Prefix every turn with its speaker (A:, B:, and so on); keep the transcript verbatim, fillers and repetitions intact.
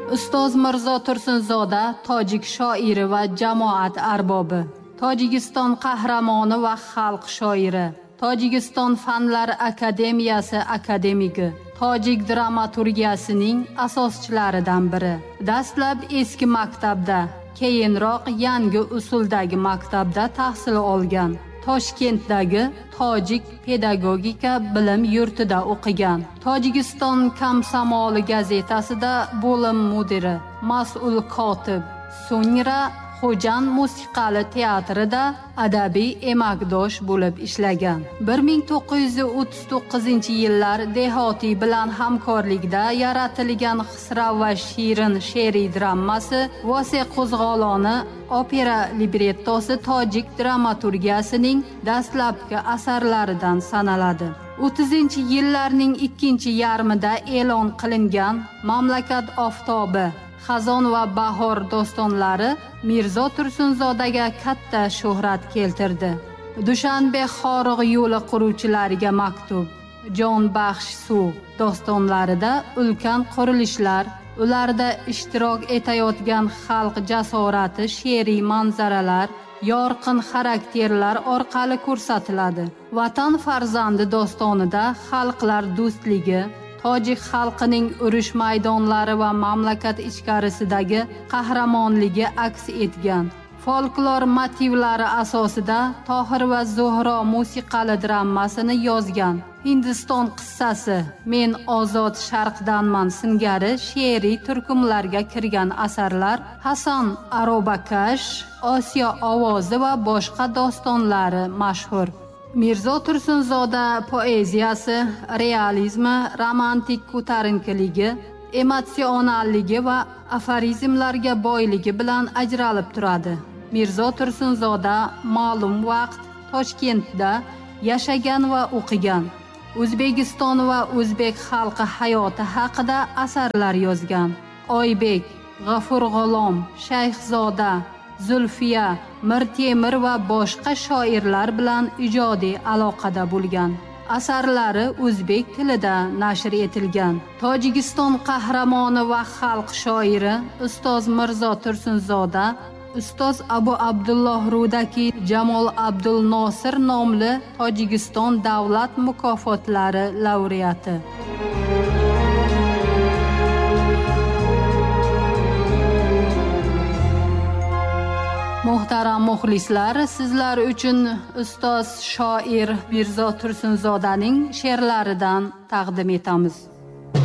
A: Ustoz Mirzo Tursunzoda tojik shoiri va jamoat arbobi, Tojikiston qahramoni va xalq shoiri, Tojikiston Fanlar akademiyasi akademigi, tojik dramaturgiyasining asoschilaridan biri. Dastlab eski maktabda, keyinroq yangi usuldagi maktabda tahsil olgan. Toshkentdagi Tojik pedagogika bilim yurtida o'qigan. Tojikiston Komsomoli gazetasida bo'lim mudiri, mas'ul kotib, so'ngra Xo'jan musiqali teatrida adabiy emakdosh bo'lib ishlagan. bir ming to'qqiz yuz o'ttiz to'qqizinchi yillar Dehotiy bilan hamkorlikda yaratilgan Xisrav va Shirin she'riy dramasi Vose qo'zg'oloni opera librettosi tojik dramaturgiyasining dastlabki asarlaridan sanaladi. o'ttizinchi yillarning ikkinchi yarmida e'lon qilingan Mamlakat oftobi, Xazon va bahor dostonlari Mirzo Tursunzodaga katta shuhrat keltirdi. Dushanbe xorig'i yo'li quruvchilariga maktub, Jon baxsh suv dostonlarida ulkan qurilishlar, ularda ishtirok etayotgan xalq jasorati, she'riy manzaralar, yorqin xarakterlar orqali ko'rsatiladi. Vatan farzandi dostonida xalqlar do'stligi, tojik xalqining urush maydonlari va mamlakat ichkarisidagi qahramonligi aks etgan. Folklor motivlari asosida Tohir va Zuhro musiqali dramasini yozgan. Hindiston qissasi, Men ozod sharqdanman singari she'riy turkumlarga kirgan asarlar, Hasan Arobakash, Osiyo ovozi va boshqa dostonlari mashhur. Mirzo Tursunzoda poeziyasi realizmi, romantik ko'tarinkiligi, emotsionalligi va aforizmlarga boyligi bilan ajralib turadi. Mirzo Tursunzoda ma'lum vaqt Toshkentda yashagan va o'qigan. O'zbekiston va o'zbek xalqi hayoti haqida asarlar yozgan. Oybek, G'afur G'ulom, Shayxzoda, Zulfiya, Mir Temir va boshqa shoirlar bilan ijodiy aloqada bo'lgan. Asarlari o'zbek tilida nashr etilgan. Tojikiston qahramoni va xalq shoiri Ustoz Mirzo Tursunzoda, Ustoz Abu Abdulloh Rudaki Jamol Abdul Nosir nomli Tojikiston davlat mukofotlari laureati. Muhtaram muxlislar, sizlar uchun ustoz shoir Mirzo Tursunzodaning she'rlaridan taqdim etamiz.